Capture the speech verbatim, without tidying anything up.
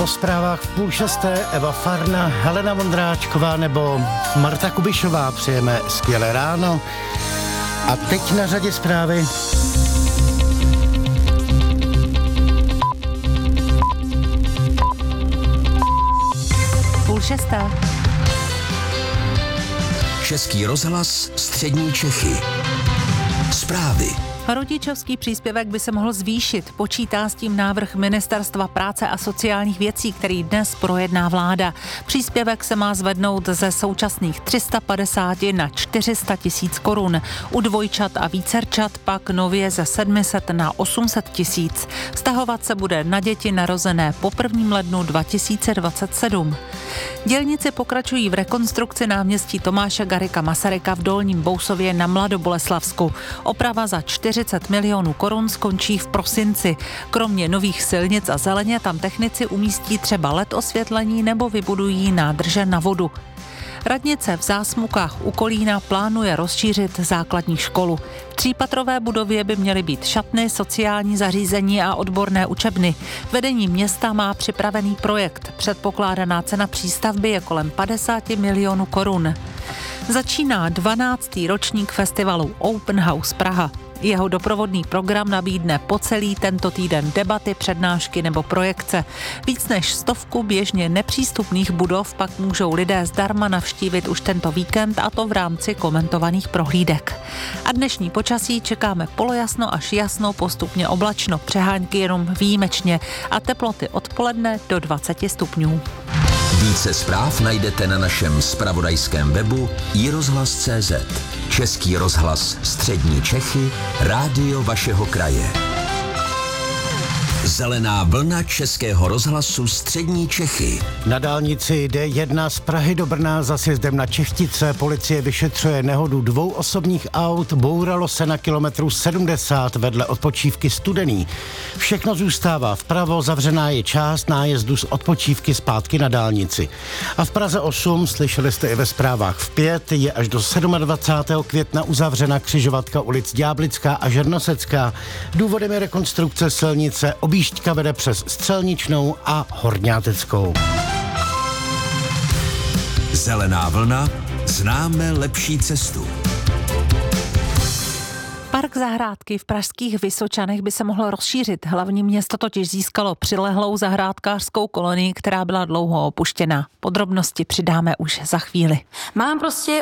Po zprávách v půl šesté Eva Farna, Helena Vondráčková nebo Marta Kubišová přejeme skvělé ráno. A teď na řadě zprávy. Půl šesté. Český rozhlas, střední Čechy. Zprávy. Rodičovský příspěvek by se mohl zvýšit. Počítá s tím návrh Ministerstva práce a sociálních věcí, který dnes projedná vláda. Příspěvek se má zvednout ze současných tři sta padesát na čtyři sta tisíc korun. U dvojčat a vícerčat pak nově ze sedm set na osm set tisíc. Vztahovat se bude na děti narozené po prvním lednu dva tisíce dvacet sedm. Dělníci pokračují v rekonstrukci náměstí Tomáše Garrigua Masaryka v Dolním Bousově na Mladoboleslavsku. Oprava za čtyřicet milionů korun skončí v prosinci. Kromě nových silnic a zeleně tam technici umístí třeba el é dé osvětlení nebo vybudují nádrže na vodu. Radnice v Zásmukách u Kolína plánuje rozšířit základní školu. V třípatrové budově by měly být šatny, sociální zařízení a odborné učebny. Vedení města má připravený projekt. Předpokládaná cena přístavby je kolem padesát milionů korun. Začíná dvanáctý ročník festivalu Open House Praha. Jeho doprovodný program nabídne po celý tento týden debaty, přednášky nebo projekce. Víc než stovku běžně nepřístupných budov pak můžou lidé zdarma navštívit už tento víkend, a to v rámci komentovaných prohlídek. A dnešní počasí čekáme polojasno až jasno, postupně oblačno, přehánky jenom výjimečně a teploty odpoledne do dvacet stupňů. Více zpráv najdete na našem zpravodajském webu i rozhlas tečka cé zet. Český rozhlas, střední Čechy, rádio vašeho kraje. Zelená vlna Českého rozhlasu, střední Čechy. Na dálnici D jedna z Prahy do Brna za sjezdem na Čechtice policie vyšetřuje nehodu dvou osobních aut. Bouralo se na kilometru sedmdesát vedle odpočívky Studený. Všechno zůstává vpravo, zavřená je část nájezdu z odpočívky zpátky na dálnici. A v Praze osm, slyšeli jste i ve zprávách v pět, je až do dvacátého sedmého května uzavřena křižovatka ulic Ďáblická a Žernosecká. Důvodem je rekonstrukce silnice. Objížďka vede přes Střelničnou a Horňáteckou. Zelená vlna, známe lepší cestu. Park zahrádky v pražských Vysočanech by se mohlo rozšířit. Hlavní město totiž získalo přilehlou zahrádkářskou kolonii, která byla dlouho opuštěná. Podrobnosti přidáme už za chvíli. Mám prostě